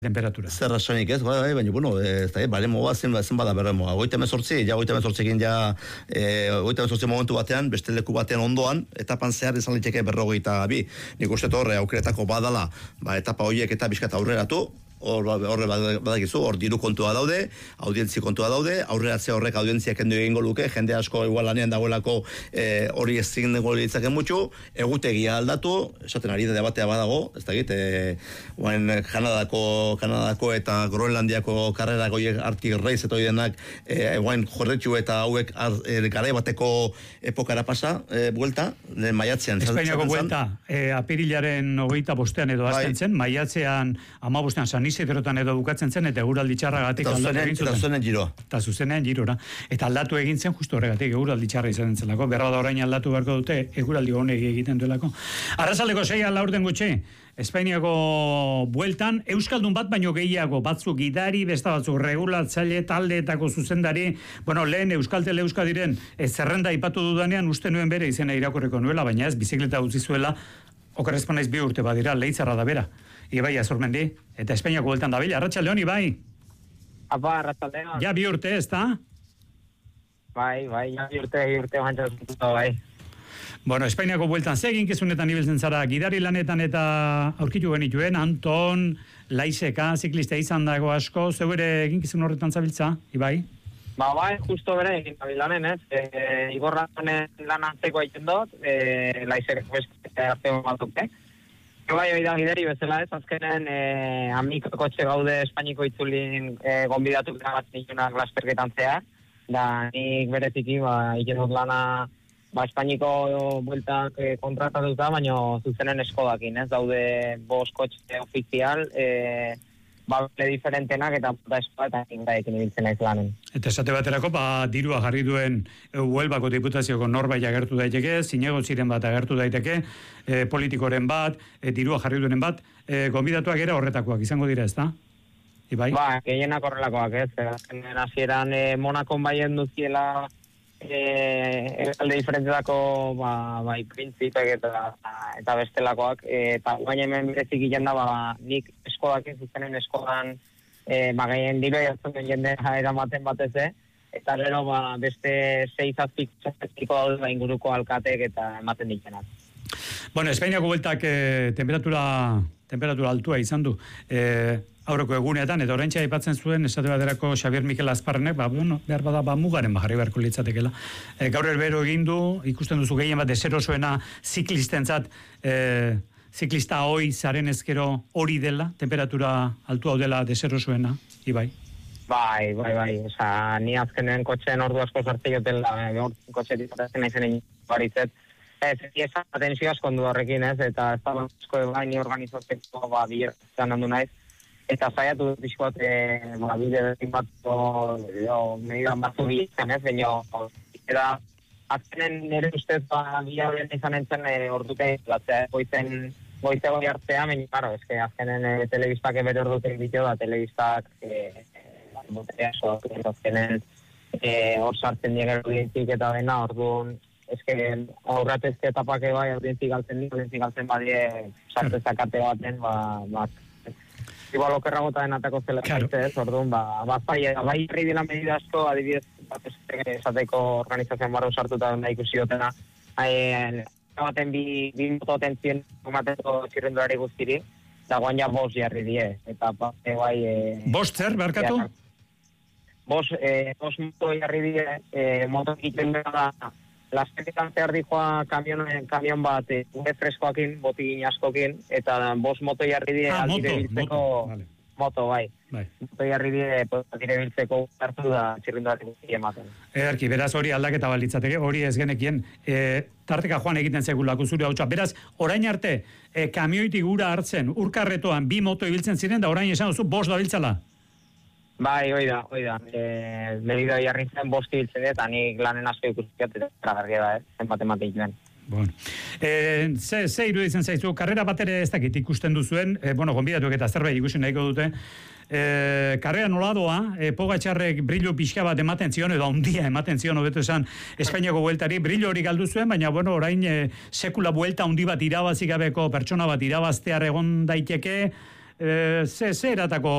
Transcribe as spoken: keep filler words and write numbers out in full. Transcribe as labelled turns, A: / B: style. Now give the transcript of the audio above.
A: temperatura.
B: Zer rasonik ez, bai, baina, bueno, ez da, baremo bat zen, zen bada berremoa. Goita emezortzi, ja goita emezortzekin ja, e, goita emezortzi momentu batean, beste leku batean ondoan, etapan zehar izan liteke berrogeita bi. Nik uste torre aukeretako badala, ba, etapa horiek eta bizkat aurreratu, horre badakizu, hor diru kontua daude, audientzi kontua daude, aurreratze horrek audientziak kendu egingo luke, jende asko igual lanean dagoelako e, hori ez zindengo litzaken mutxu, egutegia aldatu, esaten ari da debatea badago, ez da git, e, Kanadako, Kanadako eta Groenlandiako karrera goiek Arctic Race eta oidenak, e, guain jorretxu eta hauek e, garai bateko epokara pasa, e, buelta, maiatzean.
A: Espainiako buelta, e, apirilaren hogeita bostean edo hasten zen, maiatzean ama bostean San Isidrotan edo bukatzen zen, eta eguraldi txarragatik aldatu egin zuten.
B: Eta zuzenean giroa.
A: Eta zuzenean girora. Eta aldatu egin zen justu horregatik eguraldi txarra izan zelako. Berra da orain aldatu beharko dute, eguraldi honek egiten duelako. Arratsaldeko seia laurden gutxi, Espainiako bueltan, euskaldun bat baino gehiago, batzuk gidari, beste batzuk regulatzaile, taldeetako zuzendari, bueno, lehen Euskaltel Euskadiren zerrenda ipatu dudanean, uste nuen bere izena irakurriko nuela, baina ez, bizikleta utzi zuela, okerrezpa naiz bi urte badira, Leitzarra da bera. Ibai Azurmendi, eta Espainiako bueltan da bila. Arratsaldeon, Ibai?
C: Apa, arratsaldeon.
A: Ja bi urte, ez da?
C: Bai, bai, ja bi urte, bi urte mantxatuta, bai.
A: Bueno, Espainiako bueltan zegin kezunetan ibiltzen zara, gidari lanetan eta aurkitu genituen, Anton, Laizeka, ziklista izan dago asko, zeu ere egin kizun horretan zabiltza, Ibai?
C: Ba, bai, justo bere egin zabilanen, ez? E, Igorra lan antzeko egiten dut, e, Laizek beste arte batuk, eh? Bai, hori da gideri bezala ez, azkenen eh, amik kotxe gaude Espainiko itzulin eh, gonbidatu bat nikunak lasperketan zehar, da nik bereziki ba, iken dut lana ba, Espainiko bueltak eh, kontratatuta, baina zuzenen eskodakin, ez, daude bost kotxe ofizial, eh, ba, diferentenak eta da eskoda eta ingaekin ibiltzen naiz lanen.
A: Eta esate baterako, ba, dirua jarri duen Huelvako diputazioko norbait agertu daiteke, zinegotziren bat agertu daiteke, e, politikoren bat, e, dirua jarri duenen bat, e, gonbidatuak era horretakoak izango dira, ez da? Ibai?
C: Ba, gehienak horrelakoak, ez. Azkenen hasieran e, Monakon baien duziela e, alde diferentetako ba, bai, printzipek eta, eta bestelakoak, e, eta guain hemen berezik da, ba, nik eskodak ez zuzenen eskodan E, ba, gehien diro jartzen jende eramaten batez, eta gero ba, beste sei zazpik zazpiko daude ba, inguruko alkatek eta ematen dikenak.
A: Bueno, Espainiako bueltak e, temperatura, temperatura altua izan du. E, aurreko egunetan, eta oraintxe aipatzen zuen, esate baterako Xabier Mikel Azparrenek, ba, bueno, behar bada, ba, mugaren bajarri beharko litzatekela. E, gaur erbero egin du, ikusten duzu gehien bat deserosoena ziklistentzat, e, ziklista hoi zaren ezkero hori dela, temperatura altu hau dela deserosoena, Ibai?
C: Bai, bai, bai. Osa, ni azkenen kotxeen ordu asko zartze jotela, kotxe dizatzen nahi zen baritzet. Ez, ez, atentzio asko ondu horrekin, ez, eta ez da asko baini organizatzeko, ba, bihertzen handu naiz. Eta zaiatu dut bizkoat, e, ba, bide bezin bat, medidan batzu bihitzen, ez, baina, eta azkenen nire ustez, ba, bihabien izan entzen e, orduke batzea, goizen, goize goi hartzea, meni, claro, ez que azkenen e, telebistak ebere ordutek ditu da, telebistak, e, botea, so, azkenen hor sartzen diegero audientzik eta dena, orduan, ez que aurratezke etapake bai, audientzik galtzen di, audientzik galtzen badie, sartezakate baten, ba, ba, igual okerra gota denatako zela
A: claro.
C: Ez, orduan, ba, ba, bai, bai, herri dela medida asko, adibidez, bat esateko organizazioan barru sartuta da ikusi dutena, hain, baten bi, bi mototen zien, mateko txirrenduari guztiri, da guan ja bost jarri die, eta bat, bai... E,
A: bost zer, barkatu?
C: Bost, e, bost moto jarri die, e, moto egiten da, lasketetan zehar dijoa kamion, kamion bat, e, gure freskoakin, botigin askokin, eta bost moto jarri die
A: ah,
C: aldire
A: moto,
C: biltzeko...
A: Moto, vale.
C: Moto, bai.
A: bai.
C: Moto jarri die, aldire biltzeko hartu da txirrinduari guzti ematen.
A: Ederki, beraz hori aldaketa balitzateke, hori ez genekien, e, tarteka joan egiten zegulako zure hautsa. Beraz, orain arte, e, kamioitik gura hartzen, urkarretoan bi moto ibiltzen ziren, da orain esan duzu, bost da biltzala?
C: Bai, hoi da, hoi da. E, Medido jarri zen bost ibiltzen dut, eta nik lanen asko ikustiat, eta tragarria da, eh? Zenbat ematen duen.
A: Bueno. E, ze, ze iruditzen zaizu, karrera bat ere ez dakit ikusten duzuen, e, bueno, gonbidatuek eta zerbait ikusi nahiko dute, e, karrera nola doa, e, Pogačarrek brillo pixka bat ematen zion, edo handia ematen zion, hobeto esan, Espainiako bueltari, brillo hori galdu zuen, baina, bueno, orain e, sekula buelta handi bat irabazik gabeko pertsona bat irabaztear egon daiteke, e, ze, ze eratako